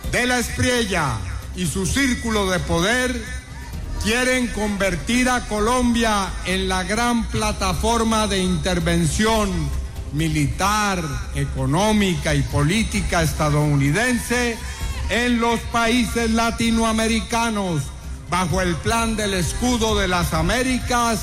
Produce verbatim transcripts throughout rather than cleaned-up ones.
de la Espriella y su círculo de poder quieren convertir a Colombia en la gran plataforma de intervención militar, económica y política estadounidense en los países latinoamericanos, bajo el plan del escudo de las Américas.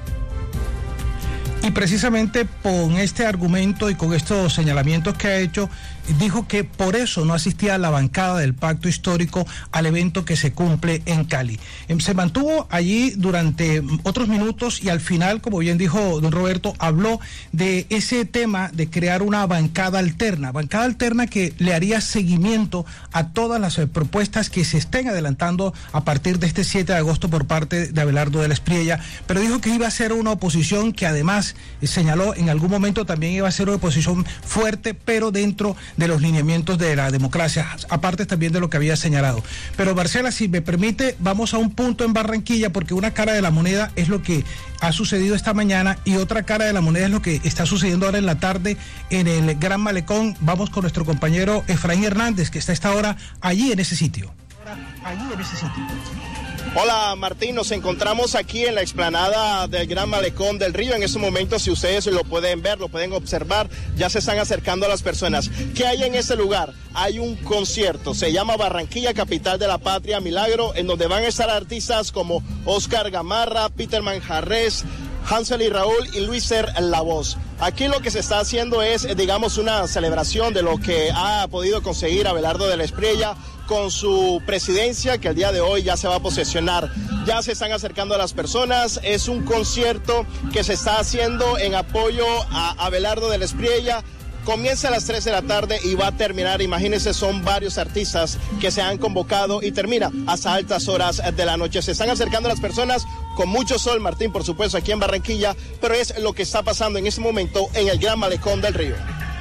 Y precisamente con este argumento y con estos señalamientos que ha hecho, dijo que por eso no asistía a la bancada del Pacto Histórico al evento que se cumple en Cali. Se mantuvo allí durante otros minutos y al final, como bien dijo don Roberto, habló de ese tema de crear una bancada alterna, bancada alterna que le haría seguimiento a todas las propuestas que se estén adelantando a partir de este siete de agosto por parte de Abelardo de la Espriella, pero dijo que iba a ser una oposición que además señaló en algún momento también iba a ser una oposición fuerte, pero dentro de los lineamientos de la democracia, aparte también de lo que había señalado. Pero Marcela, si me permite, vamos a un punto en Barranquilla, porque una cara de la moneda es lo que ha sucedido esta mañana y otra cara de la moneda es lo que está sucediendo ahora en la tarde en el Gran Malecón. Vamos con nuestro compañero Efraín Hernández, que está a esta hora allí en ese sitio. Allí en ese sitio. Hola Martín, nos encontramos aquí en la explanada del Gran Malecón del Río. En estos momentos, si ustedes lo pueden ver, lo pueden observar, ya se están acercando a las personas. ¿Qué hay en este lugar? Hay un concierto, se llama Barranquilla, Capital de la Patria Milagro, en donde van a estar artistas como Oscar Gamarra, Peter Manjarres, Hansel y Raúl y Luiser La Voz. Aquí lo que se está haciendo es, digamos, una celebración de lo que ha podido conseguir Abelardo de la Espriella con su presidencia, que el día de hoy ya se va a posesionar. Ya se están acercando a las personas. Es un concierto que se está haciendo en apoyo a Abelardo de la Espriella. Comienza a las tres de la tarde y va a terminar, imagínense, son varios artistas que se han convocado y termina hasta altas horas de la noche. Se están acercando las personas con mucho sol, Martín, por supuesto, aquí en Barranquilla, pero es lo que está pasando en este momento en el Gran Malecón del Río.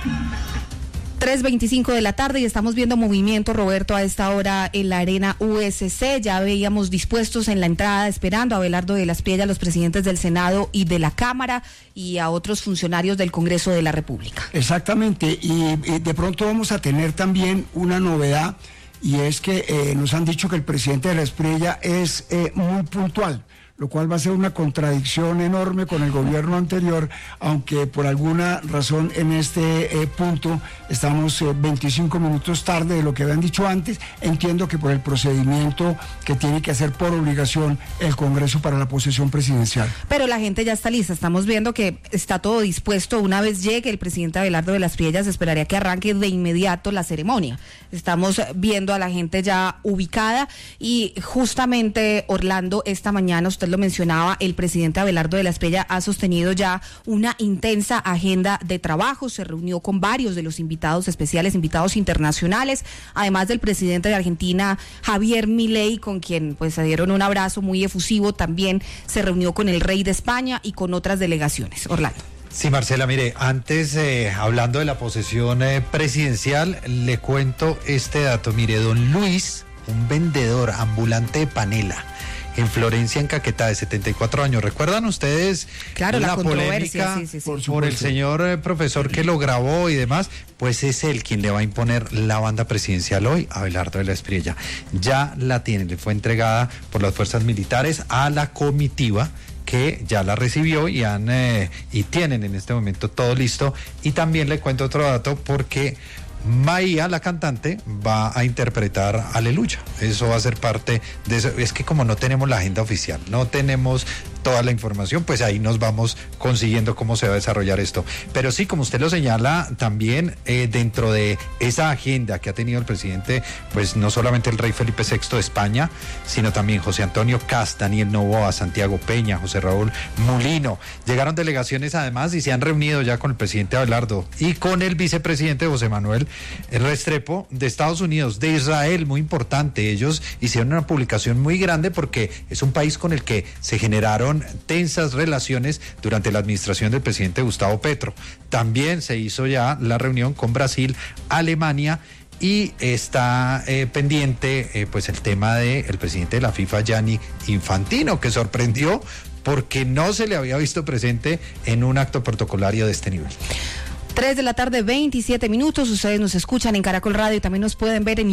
tres veinticinco de la tarde y estamos viendo movimiento, Roberto, a esta hora en la arena U S C. Ya veíamos dispuestos en la entrada esperando a Abelardo de la Espriella, a los presidentes del Senado y de la Cámara y a otros funcionarios del Congreso de la República. Exactamente, y, y de pronto vamos a tener también una novedad, y es que eh, nos han dicho que el presidente de la Espriella es eh, muy puntual, lo cual va a ser una contradicción enorme con el gobierno anterior, aunque por alguna razón en este eh, punto estamos eh, veinticinco minutos tarde de lo que habían dicho antes. Entiendo que por el procedimiento que tiene que hacer por obligación el Congreso para la posesión presidencial. Pero la gente ya está lista, estamos viendo que está todo dispuesto. Una vez llegue el presidente Abelardo de la Espriella, se esperaría que arranque de inmediato la ceremonia. Estamos viendo a la gente ya ubicada y justamente, Orlando, esta mañana usted lo mencionaba, el presidente Abelardo de la Espriella ha sostenido ya una intensa agenda de trabajo, se reunió con varios de los invitados especiales, invitados internacionales, además del presidente de Argentina, Javier Milei, con quien pues se dieron un abrazo muy efusivo, también se reunió con el rey de España y con otras delegaciones. Orlando. Sí, Marcela, mire, antes eh, hablando de la posesión eh, presidencial, le cuento este dato. Mire, don Luis, un vendedor ambulante de panela en Florencia, en Caquetá, de setenta y cuatro años. ¿Recuerdan ustedes claro, la, la polémica sí, sí, sí. por, por el señor eh, profesor que lo grabó y demás? Pues es él quien le va a imponer la banda presidencial hoy a Abelardo de la Espriella. Ya la tiene, le fue entregada por las fuerzas militares a la comitiva, que ya la recibió y han eh, y tienen en este momento todo listo. Y también le cuento otro dato, porque Maía, la cantante, va a interpretar Aleluya. Eso va a ser parte de eso. Es que como no tenemos la agenda oficial, no tenemos toda la información, pues ahí nos vamos consiguiendo cómo se va a desarrollar esto. Pero sí, como usted lo señala, también eh, dentro de esa agenda que ha tenido el presidente, pues no solamente el rey Felipe sexto de España, sino también José Antonio Kast, Daniel Noboa, Santiago Peña, José Raúl Mulino. Llegaron delegaciones además y se han reunido ya con el presidente Abelardo y con el vicepresidente José Manuel Restrepo de Estados Unidos, de Israel, muy importante. Ellos hicieron una publicación muy grande porque es un país con el que se generaron tensas relaciones durante la administración del presidente Gustavo Petro. También se hizo ya la reunión con Brasil, Alemania, y está eh, pendiente eh, pues el tema del presidente de la FIFA, Gianni Infantino, que sorprendió porque no se le había visto presente en un acto protocolario de este nivel. tres de la tarde, veintisiete minutos. Ustedes nos escuchan en Caracol Radio y también nos pueden ver en